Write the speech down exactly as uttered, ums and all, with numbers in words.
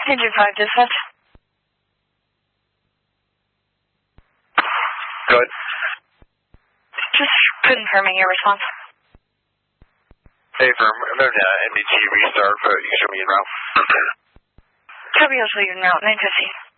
Engine five dispatch. Good. Just confirming your response. Hey, firm. I'm going to M D T restart, but you can show me en route. Copy, I'll show you en route, nine fifteen.